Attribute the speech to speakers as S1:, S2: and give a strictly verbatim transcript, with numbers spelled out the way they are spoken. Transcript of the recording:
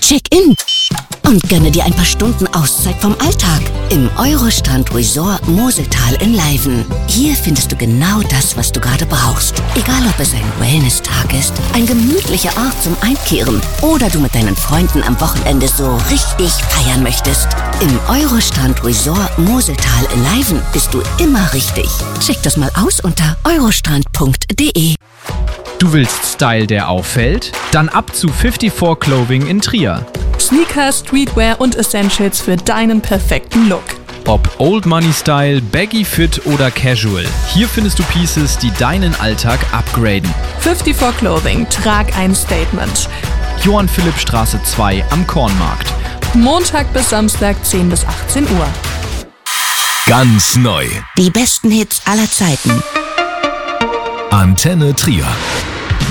S1: Check-in und gönne dir ein paar Stunden Auszeit vom Alltag im Eurostrand Resort Moseltal in Leiven. Hier findest du genau das, was du gerade brauchst. Egal, ob es ein Wellness-Tag ist, ein gemütlicher Ort zum Einkehren oder du mit deinen Freunden am Wochenende so richtig feiern möchtest. Im Eurostrand Resort Moseltal in Leiven bist du immer richtig. Check das mal aus unter eurostrand punkt de.
S2: Du willst Style, der auffällt? Dann ab zu vierundfünfzig Clothing in Trier.
S3: Sneaker, Streetwear und Essentials für deinen perfekten Look.
S2: Ob Old Money Style, Baggy Fit oder Casual. Hier findest du Pieces, die deinen Alltag upgraden.
S3: vierundfünfzig Clothing, trag ein Statement.
S2: Johann-Philipp-Straße zwei am Kornmarkt.
S3: Montag bis Samstag zehn bis achtzehn Uhr.
S4: Ganz neu.
S1: Die besten Hits aller Zeiten.
S4: Antenne Trier.